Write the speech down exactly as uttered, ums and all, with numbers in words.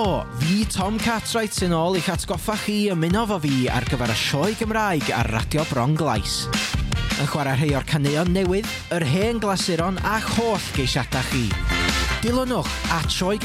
Helo, fi Tom Cartwright sy'n ôl i'ch atgoffa chi ymuno fo fi ar gyfer y sioe Gymraeg ar Radio Bron Glais. Yn chwarae rhai o'r caneuon newydd, yr hen glasuron a holl geisiadau chi. Dilynwch at sioe